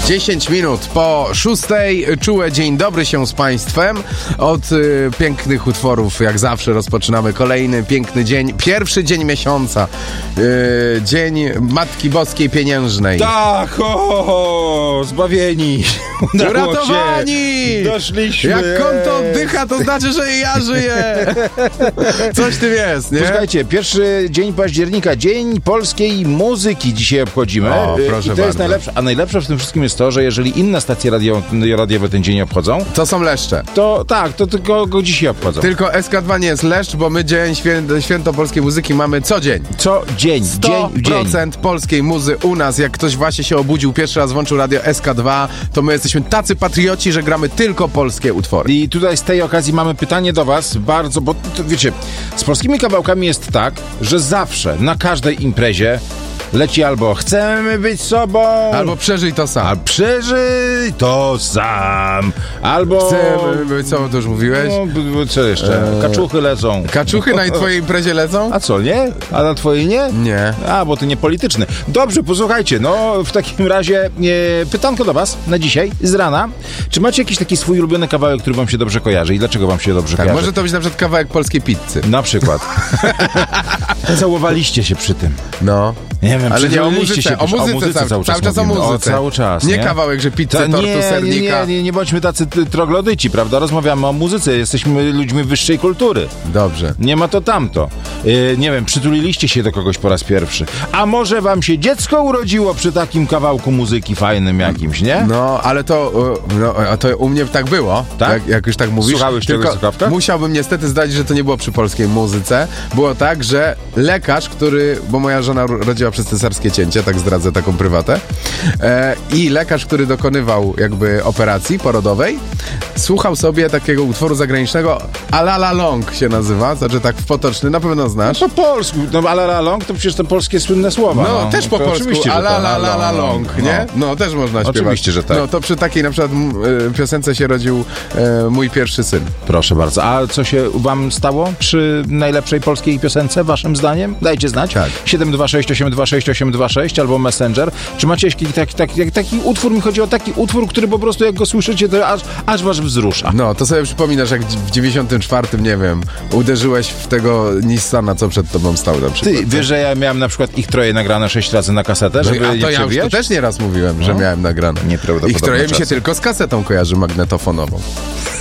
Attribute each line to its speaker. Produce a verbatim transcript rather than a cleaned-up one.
Speaker 1: dziesięć minut po szóstej. Czułe dzień dobry się z Państwem. Od y, pięknych utworów, jak zawsze, rozpoczynamy kolejny piękny dzień. Pierwszy dzień miesiąca. Y, dzień Matki Boskiej Pieniężnej.
Speaker 2: Tak, o, zbawieni.
Speaker 1: Uratowani!
Speaker 2: Doszliśmy.
Speaker 1: Jak konto oddycha, to znaczy, że i ja żyję. Coś tym jest, nie?
Speaker 2: Słuchajcie, pierwszy dzień października, Dzień Polskiej Muzyki dzisiaj obchodzimy.
Speaker 1: O, proszę
Speaker 2: I to
Speaker 1: bardzo.
Speaker 2: jest najlepsze. A najlepsze w tym wszystkim jest to, że jeżeli inne stacje radio, radiowe ten dzień obchodzą,
Speaker 1: To są leszcze.
Speaker 2: to tak, to tylko go dzisiaj obchodzą.
Speaker 1: Tylko S K dwa nie jest leszcz, bo my dzień święto, święto polskiej muzyki mamy co dzień.
Speaker 2: Co dzień,
Speaker 1: sto
Speaker 2: dzień w dzień.
Speaker 1: procent polskiej muzy u nas. Jak ktoś właśnie się obudził, pierwszy raz włączył radio S K dwa, to my jesteśmy tacy patrioci, że gramy tylko polskie utwory.
Speaker 2: I tutaj z tej okazji mamy pytanie do was, bardzo, bo to, wiecie, z polskimi kawałkami jest tak, że zawsze, na każdej imprezie leci albo chcemy być sobą,
Speaker 1: Albo przeżyj to sam.
Speaker 2: a przeżyj to sam, albo...
Speaker 1: Chcemy, co to już mówiłeś?
Speaker 2: No, b- b- co jeszcze?
Speaker 1: Eee.
Speaker 2: Kaczuchy lecą.
Speaker 1: Kaczuchy na twojej imprezie lecą?
Speaker 2: A co, nie? A na twojej nie?
Speaker 1: Nie.
Speaker 2: A, bo ty nie polityczny. Dobrze, posłuchajcie, no w takim razie e, pytanko do was na dzisiaj, z rana. Czy macie jakiś taki swój ulubiony kawałek, który wam się dobrze kojarzy i dlaczego wam się dobrze
Speaker 1: Tak,
Speaker 2: kojarzy?
Speaker 1: może to być na przykład kawałek polskiej pizzy.
Speaker 2: Na przykład. Całowaliście się przy tym.
Speaker 1: No.
Speaker 2: Nie wiem,
Speaker 1: Ale nie o
Speaker 2: przytuliliście
Speaker 1: muzyce,
Speaker 2: się
Speaker 1: o
Speaker 2: przy-
Speaker 1: muzyce, cały, cały czas o
Speaker 2: mówimy.
Speaker 1: muzyce.
Speaker 2: O, cały czas,
Speaker 1: nie?
Speaker 2: nie?
Speaker 1: kawałek, że pizzy,
Speaker 2: Ta,
Speaker 1: tortu,
Speaker 2: nie,
Speaker 1: sernika.
Speaker 2: Nie, nie, nie bądźmy tacy ty- troglodyci, prawda? Rozmawiamy o muzyce, jesteśmy ludźmi wyższej kultury.
Speaker 1: Dobrze.
Speaker 2: Nie ma to tamto. Yy, nie wiem, przytuliliście się do kogoś po raz pierwszy. A może wam się dziecko urodziło przy takim kawałku muzyki fajnym jakimś, nie?
Speaker 1: No, ale to, y, no, a to u mnie tak było,
Speaker 2: Tak?
Speaker 1: jak, jak już tak mówisz.
Speaker 2: Słuchałeś tego
Speaker 1: Tylko
Speaker 2: słuchawka?
Speaker 1: musiałbym niestety zdradzić, że to nie było przy polskiej muzyce. Było tak, że lekarz, który, bo moja żona ro- rodziła przez cesarskie cięcie, tak zdradzę taką prywatę, e, i lekarz, który dokonywał jakby operacji porodowej, słuchał sobie takiego utworu zagranicznego, A La La Long się nazywa, znaczy tak w potoczny, na pewno znasz.
Speaker 2: Po polsku. No, a la la long to przecież to polskie słynne słowa.
Speaker 1: No, też po
Speaker 2: to
Speaker 1: polsku,
Speaker 2: oczywiście, że
Speaker 1: a la
Speaker 2: tak.
Speaker 1: la la la long, nie? No, też można śpiewać.
Speaker 2: Oczywiście, że tak.
Speaker 1: No, to przy takiej na przykład m, y, piosence się rodził e, mój pierwszy syn.
Speaker 2: Proszę bardzo. A co się wam stało przy najlepszej polskiej piosence, waszym zdaniem? Dajcie znać.
Speaker 1: Tak.
Speaker 2: siedem dwa sześć osiem dwa sześć osiem dwa sześć albo Messenger. Czy macie jakiś taki, taki, taki utwór? Mi chodzi o taki utwór, który po prostu jak go słyszycie, to aż, aż was wzrusza.
Speaker 1: No, to sobie przypominasz, jak w dziewięćdziesiątym czwartym, nie wiem, uderzyłeś w tego Nissana, co przed tobą stał na przykład.
Speaker 2: Ty, wiesz, że ja miałem na przykład ich troje nagrane sześć razy na kasetę,
Speaker 1: No,
Speaker 2: żeby
Speaker 1: a
Speaker 2: nie
Speaker 1: to ja już to
Speaker 2: przebijać?
Speaker 1: też nieraz mówiłem, że
Speaker 2: No.
Speaker 1: miałem nagrane.
Speaker 2: Nieprawdopodobne
Speaker 1: Ich troje mi się
Speaker 2: czasy.
Speaker 1: tylko z kasetą kojarzy magnetofonową.